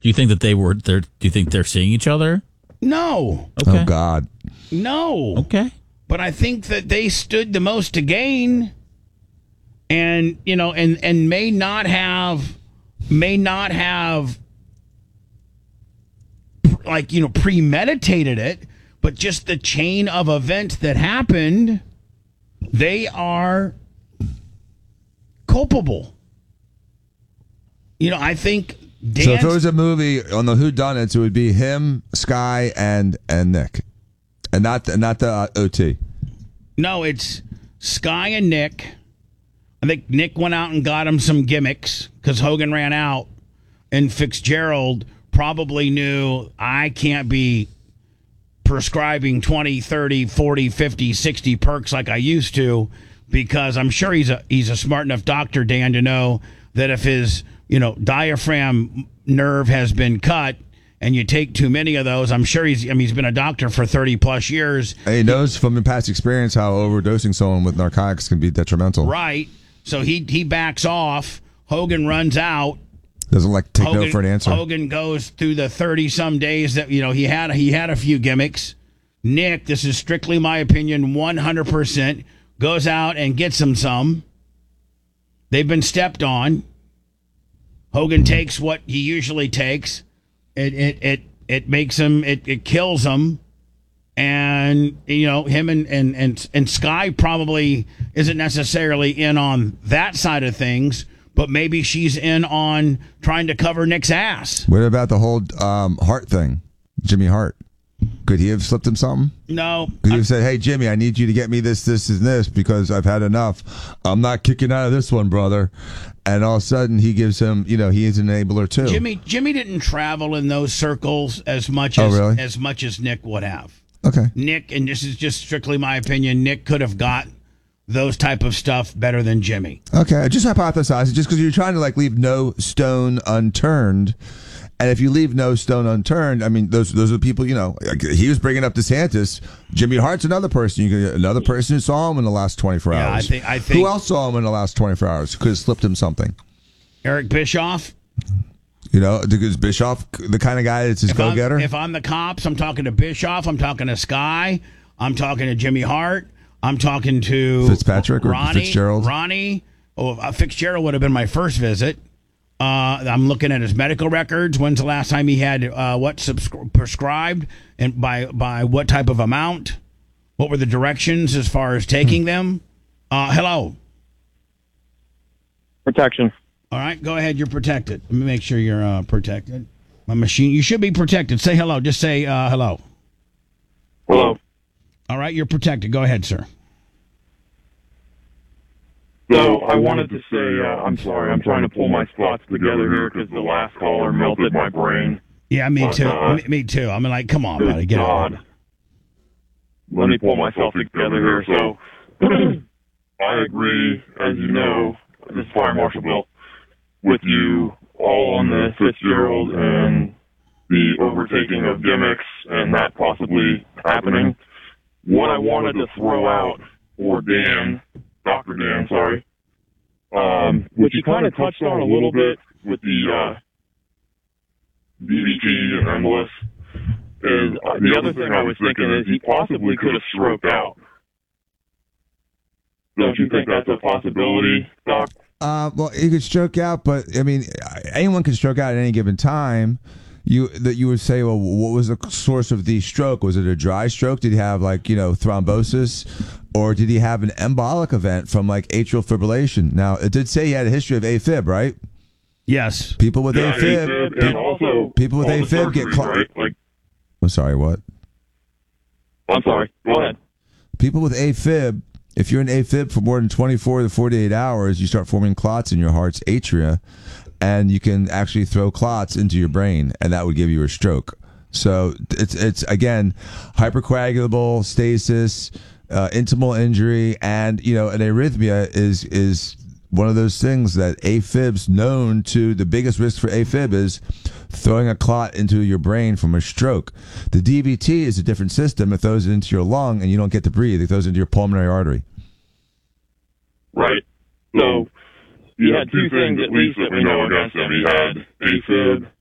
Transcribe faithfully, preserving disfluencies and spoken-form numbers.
Do you think that they were? They're, do you think they're seeing each other? No. Okay. Oh God. No. Okay. But I think that they stood the most to gain, and you know, and and may not have, may not have, like you know, premeditated it, but just the chain of events that happened, they are culpable. You know, I think. Dan, so if it was a movie on the whodunits, it would be him, Sky, and and Nick, and not the, not the uh, O T. No, it's Sky and Nick. I think Nick went out and got him some gimmicks because Hogan ran out, and Fitzgerald probably knew I can't be prescribing twenty, thirty, forty, fifty, sixty perks like I used to, because I'm sure he's a he's a smart enough doctor, Dan, to know that if his you know, diaphragm nerve has been cut, and you take too many of those, I'm sure he's, I mean, he's been a doctor for thirty plus years. And he knows from past experience how overdosing someone with narcotics can be detrimental. Right. So he, he backs off. Hogan runs out. Doesn't like to take Hogan, no for an answer. Hogan goes through the thirty some days that, you know, he had, he had a few gimmicks. Nick, this is strictly my opinion, one hundred percent, goes out and gets him some. They've been stepped on. Hogan takes what he usually takes. It it it it makes him it, it kills him. And you know, him and, and, and, and Sky probably isn't necessarily in on that side of things, but maybe she's in on trying to cover Nick's ass. What about the whole um, Hart thing? Jimmy Hart. Could he have slipped him something? No. Could he have said, hey, Jimmy, I need you to get me this, this, and this because I've had enough. I'm not kicking out of this one, brother. And all of a sudden, he gives him, you know, he is an enabler, too. Jimmy Jimmy didn't travel in those circles as much Oh, as really? as much as Nick would have. Okay. Nick, and this is just strictly my opinion, Nick could have got those type of stuff better than Jimmy. Okay. Just hypothesize it just because you're trying to, like, leave no stone unturned. And if you leave no stone unturned, I mean, those those are the people, you know, he was bringing up DeSantis. Jimmy Hart's another person. You can, another person who saw him in the last twenty-four Yeah, hours. I think, I think Who else saw him in the last twenty-four hours? Could have slipped him something. Eric Bischoff. You know, is Bischoff the kind of guy that's his If I'm, go-getter? if I'm the cops, I'm talking to Bischoff. I'm talking to Sky. I'm talking to Jimmy Hart. I'm talking to Fitzpatrick or Ronnie, Fitzgerald? Ronnie. Oh, uh, Fitzgerald would have been my first visit. Uh, I'm looking at his medical records. When's the last time he had uh, what subscri- prescribed, and by by what type of amount? What were the directions as far as taking Hmm. them? Uh, hello. Protection. All right, go ahead. You're protected. Let me make sure you're uh, protected. My machine. You should be protected. Say hello. Just say uh, hello. Hello. All right, you're protected. Go ahead, sir. So I wanted to say, uh, I'm sorry, I'm trying to pull my thoughts together here because the last caller melted my brain. Yeah, me too. Uh, me, me too. I'm like, come on, buddy, get God. it. Let me pull myself together here. So I agree, as you know, this is Fire Marshal Bill, with you all on the Fitzgerald and the overtaking of gimmicks and that possibly happening. What I wanted to throw out for Dan, Doctor Dan, sorry, um, which you kind of touched on a little bit with the uh, B B T and Embolus, is uh, the other thing I was thinking is he possibly could have stroked out. Don't you think that's a possibility, Doc? Uh, well, he could stroke out, but I mean, anyone can stroke out at any given time. You that you would say, well, what was the source of the stroke? Was it a dry stroke? Did he have like you know thrombosis, or did he have an embolic event from like atrial fibrillation? Now, it did say he had a history of AFib, right? Yes. People with Yeah, AFib, AFib, pe- and also people with all the AFib get surgeries, cl- right? Like, I'm sorry, what? I'm sorry. Go ahead. People with AFib, if you're in AFib for more than twenty-four to forty-eight hours, you start forming clots in your heart's atria, and you can actually throw clots into your brain, and that would give you a stroke. So it's it's again hypercoagulable stasis, uh, intimal injury, and you know an arrhythmia is is one of those things that AFib's known to. The biggest risk for AFib is throwing a clot into your brain from a stroke. The D V T is a different system. It throws it into your lung, and you don't get to breathe. It goes into your pulmonary artery. Right. So you had two things at least that we know against him. He had AFib